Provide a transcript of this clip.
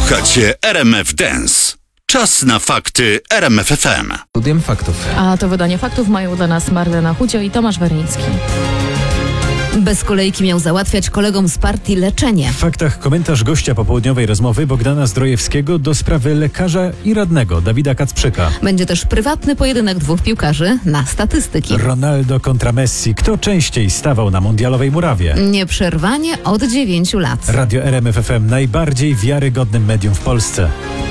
Słuchacie RMF Dance. Czas na fakty RMF FM. Studiem faktów. A to wydanie faktów mają dla nas Marlena Hucio i Tomasz Weryński. Bez kolejki miał załatwiać kolegom z partii leczenie. W faktach komentarz gościa popołudniowej rozmowy Bogdana Zdrojewskiego do sprawy lekarza i radnego Dawida Kacprzyka. Będzie też prywatny pojedynek dwóch piłkarzy na statystyki. Ronaldo kontra Messi. Kto częściej stawał na mundialowej murawie? Nieprzerwanie od 9 lat. Radio RMF FM, najbardziej wiarygodnym medium w Polsce.